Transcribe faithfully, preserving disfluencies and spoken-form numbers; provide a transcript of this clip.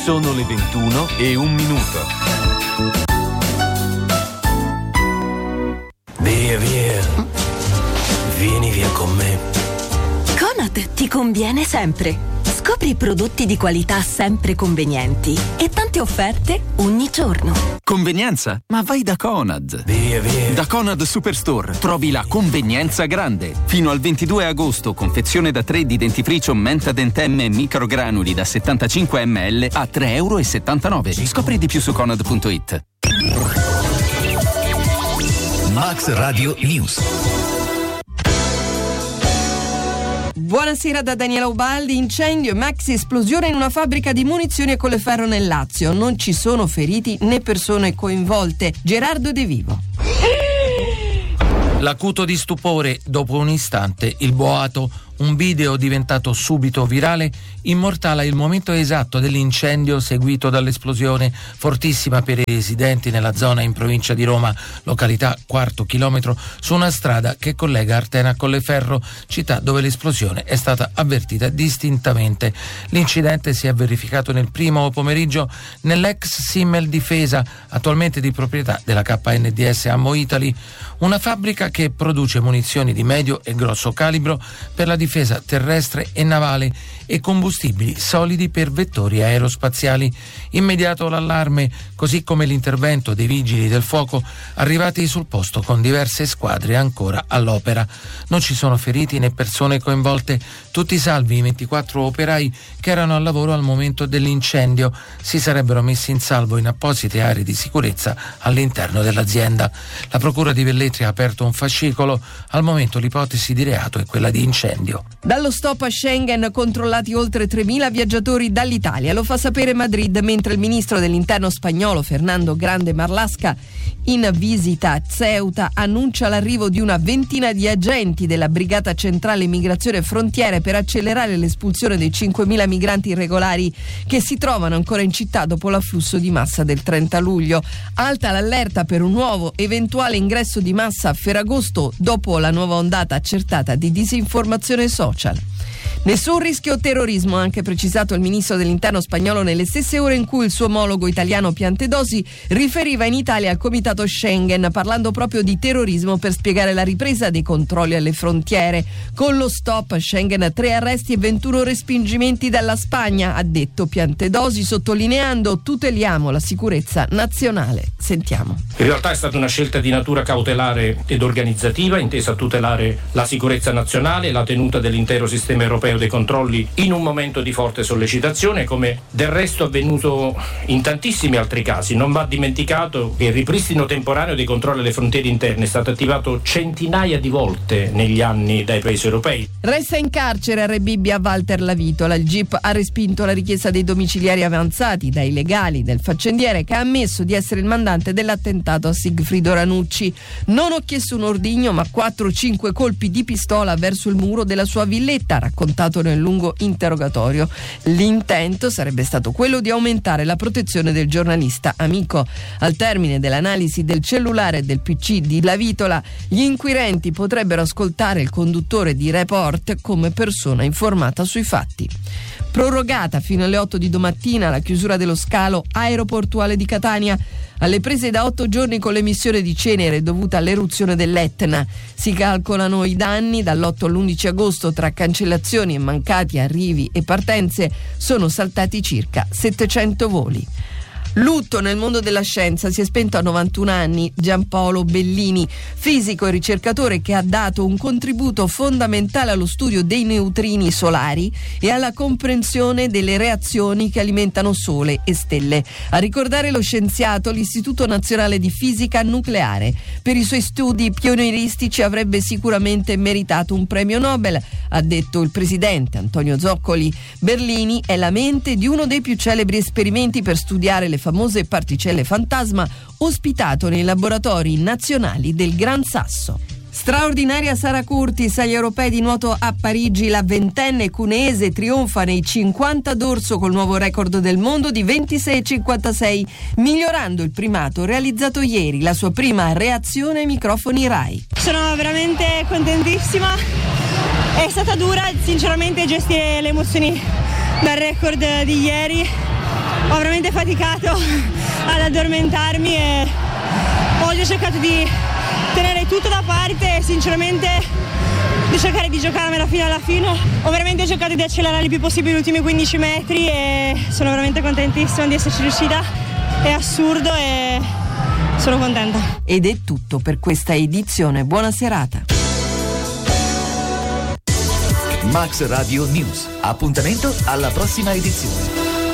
Sono le ventuno e un minuto. Via, via. Vieni via con me. Conad ti conviene sempre. Scopri prodotti di qualità sempre convenienti e tante offerte ogni giorno. Convenienza? Ma vai da Conad. Via, via. Da Conad Superstore trovi la convenienza grande. Fino al ventidue agosto, confezione da tre di dentifricio Menta Dentemme microgranuli da settantacinque millilitri a tre e settantanove euro. Scopri di più su conad punto it. Max Radio News. Buonasera da Daniela Ubaldi. Incendio e maxi esplosione in una fabbrica di munizioni a Colleferro nel Lazio. Non ci sono feriti né persone coinvolte. Gerardo De Vivo. L'acuto di stupore dopo un istante, il boato. Un video diventato subito virale immortala il momento esatto dell'incendio seguito dall'esplosione fortissima per i residenti nella zona in provincia di Roma, località Quarto Chilometro, su una strada che collega Artena a Colleferro, città dove l'esplosione è stata avvertita distintamente. L'incidente si è verificato nel primo pomeriggio nell'ex Simmel Difesa, attualmente di proprietà della K N D S Ammo Italy, una fabbrica che produce munizioni di medio e grosso calibro per la difesa terrestre e navale e combustibili solidi per vettori aerospaziali. Immediato l'allarme, così come l'intervento dei vigili del fuoco arrivati sul posto con diverse squadre ancora all'opera. Non ci sono feriti né persone coinvolte, tutti salvi i ventiquattro operai che erano al lavoro al momento dell'incendio. Si sarebbero messi in salvo in apposite aree di sicurezza all'interno dell'azienda. La procura di Velletri ha aperto un fascicolo. Al momento l'ipotesi di reato è quella di incendio. Dallo stop a Schengen, controllati oltre tremila viaggiatori dall'Italia. Lo fa sapere Madrid, mentre il ministro dell'interno spagnolo Fernando Grande Marlaska, in visita a Ceuta, annuncia l'arrivo di una ventina di agenti della Brigata Centrale Immigrazione e Frontiere per accelerare l'espulsione dei cinquemila migranti irregolari che si trovano ancora in città dopo l'afflusso di massa del trenta luglio. Alta l'allerta per un nuovo eventuale ingresso di massa a Ferragosto dopo la nuova ondata accertata di disinformazione social. Nessun rischio terrorismo, ha anche precisato il ministro dell'interno spagnolo nelle stesse ore in cui il suo omologo italiano Piantedosi riferiva in Italia al comitato Schengen, parlando proprio di terrorismo per spiegare la ripresa dei controlli alle frontiere. Con lo stop Schengen, tre arresti e ventuno respingimenti dalla Spagna, ha detto Piantedosi, sottolineando: tuteliamo la sicurezza nazionale. Sentiamo. In realtà è stata una scelta di natura cautelare ed organizzativa, intesa a tutelare la sicurezza nazionale e la tenuta dell'intero sistema europeo dei controlli in un momento di forte sollecitazione, come del resto avvenuto in tantissimi altri casi. Non va dimenticato che il ripristino temporaneo dei controlli alle frontiere interne è stato attivato centinaia di volte negli anni dai paesi europei. Resta in carcere R. Bibbia a Walter Lavitola. Il G I P ha respinto la richiesta dei domiciliari avanzati dai legali del faccendiere, che ha ammesso di essere il mandante dell'attentato a Sigfrido Ranucci. Non ho chiesto un ordigno, ma quattro cinque colpi di pistola verso il muro della sua villetta, raccontato nel lungo interrogatorio. L'intento sarebbe stato quello di aumentare la protezione del giornalista amico. Al termine dell'analisi del cellulare e del P C di Lavitola, gli inquirenti potrebbero ascoltare il conduttore di Report come persona informata sui fatti. Prorogata fino alle otto di domattina la chiusura dello scalo aeroportuale di Catania, alle prese da otto giorni con l'emissione di cenere dovuta all'eruzione dell'Etna. Si calcolano i danni dall'otto all'undici agosto. Tra cancellazioni e mancati arrivi e partenze sono saltati circa settecento voli. Lutto nel mondo della scienza. Si è spento a novantuno anni Giampaolo Bellini, fisico e ricercatore che ha dato un contributo fondamentale allo studio dei neutrini solari e alla comprensione delle reazioni che alimentano sole e stelle. A ricordare lo scienziato l'Istituto Nazionale di Fisica Nucleare. Per i suoi studi pionieristici avrebbe sicuramente meritato un premio Nobel, ha detto il presidente Antonio Zoccoli. Bellini è la mente di uno dei più celebri esperimenti per studiare le famose particelle fantasma, ospitato nei laboratori nazionali del Gran Sasso. Straordinaria Sara Curtis agli europei di nuoto a Parigi. La ventenne cuneese trionfa nei cinquanta d'orso col nuovo record del mondo di ventisei virgola cinquantasei, migliorando il primato realizzato ieri, la sua prima reazione ai microfoni Rai. Sono veramente contentissima, è stata dura sinceramente gestire le emozioni dal record di ieri, ho veramente faticato ad addormentarmi e oggi ho cercato di tenere tutto da parte e sinceramente di cercare di giocarmela fino alla fine. Ho veramente cercato di accelerare il più possibile gli ultimi quindici metri e sono veramente contentissima di esserci riuscita. È assurdo e sono contenta. Ed è tutto per questa edizione. Buona serata. Max Radio News. Appuntamento alla prossima edizione.